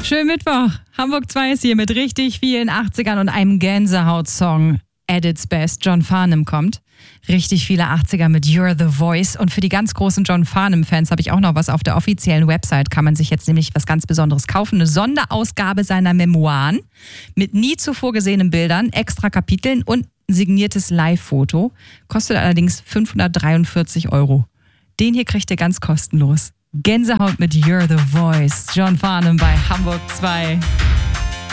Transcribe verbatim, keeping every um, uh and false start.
Schönen Mittwoch. Hamburg zwei ist hier mit richtig vielen achtzigern und einem Gänsehaut-Song. At its best. John Farnham kommt. Richtig viele achtziger mit You're the Voice. Und für die ganz großen John Farnham-Fans habe ich auch noch was. Auf der offiziellen Website kann man sich jetzt nämlich was ganz Besonderes kaufen. Eine Sonderausgabe seiner Memoiren mit nie zuvor gesehenen Bildern, extra Kapiteln und ein signiertes Live-Foto. Kostet allerdings fünfhundertdreiundvierzig Euro. Den hier kriegt ihr ganz kostenlos. Gänsehaut mit You're the Voice. John Farnham bei Hamburg zwei.